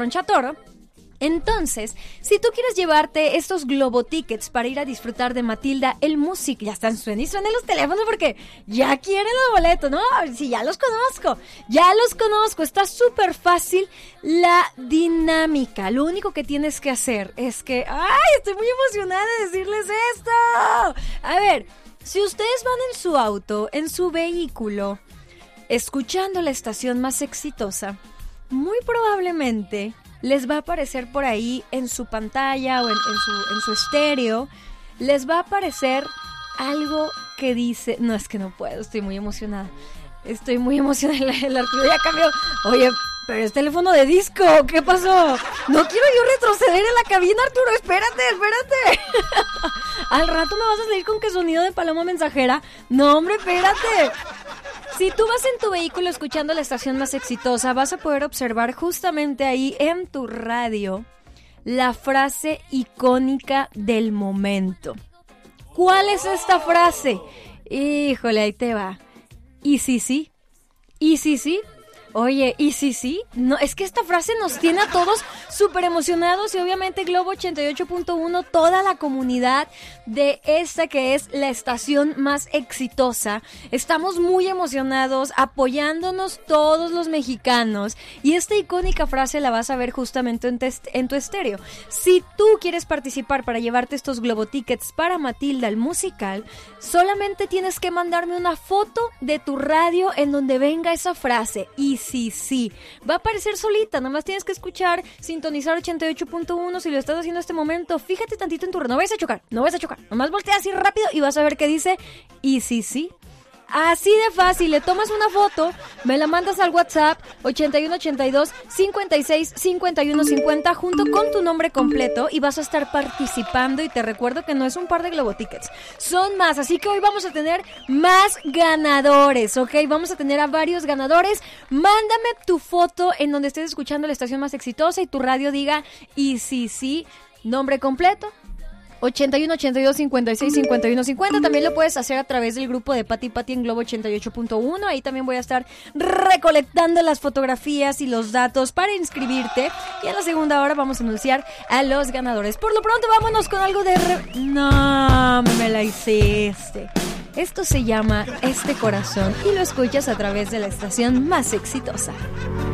Toro. Entonces, si tú quieres llevarte estos Globo Tickets para ir a disfrutar de Matilda el Musical, ya están, suenen los teléfonos porque ya quieren los boletos, ¿no? Sí, ya los conozco, está súper fácil la dinámica. Lo único que tienes que hacer es que, ¡ay! Estoy muy emocionada de decirles esto. A ver, si ustedes van en su auto, en su vehículo, escuchando la estación más exitosa, muy probablemente les va a aparecer por ahí en su pantalla o en su estéreo, les va a aparecer algo que dice... No, es que no puedo, estoy muy emocionada. El Arturo ya cambió. Oye, pero es teléfono de disco, ¿qué pasó? No quiero yo retroceder en la cabina, Arturo, espérate. Al rato me vas a salir con que sonido de paloma mensajera. No, hombre, espérate. Si tú vas en tu vehículo escuchando la estación más exitosa, vas a poder observar justamente ahí en tu radio la frase icónica del momento. ¿Cuál es esta frase? Híjole, ahí te va. ¿Y sí? Oye, ¿y sí? No, es que esta frase nos tiene a todos súper emocionados y obviamente Globo 88.1, toda la comunidad de esta que es la estación más exitosa. Estamos muy emocionados, apoyándonos todos los mexicanos y esta icónica frase la vas a ver justamente en tu estéreo. Si tú quieres participar para llevarte estos Globo Tickets para Matilda el Musical, solamente tienes que mandarme una foto de tu radio en donde venga esa frase. Y sí, va a aparecer solita, nada más tienes que escuchar, sintonizar 88.1 si lo estás haciendo en este momento, fíjate tantito en tu radio, no vayas a chocar, nomás voltea así rápido y vas a ver qué dice, y sí. Así de fácil, le tomas una foto, me la mandas al WhatsApp 8182 56 51 50 junto con tu nombre completo y vas a estar participando. Y te recuerdo que no es un par de Globo Tickets, son más, así que hoy vamos a tener más ganadores, ¿ok? Vamos a tener a varios ganadores. Mándame tu foto en donde estés escuchando la estación más exitosa y tu radio diga y sí, nombre completo, 81 82 56 51 50. También lo puedes hacer a través del grupo de Pati en Globo 88.1. Ahí también voy a estar recolectando las fotografías y los datos para inscribirte. Y en la segunda hora vamos a anunciar a los ganadores. Por lo pronto vámonos con algo de... No, me la hiciste. Esto se llama Este Corazón y lo escuchas a través de la estación más exitosa.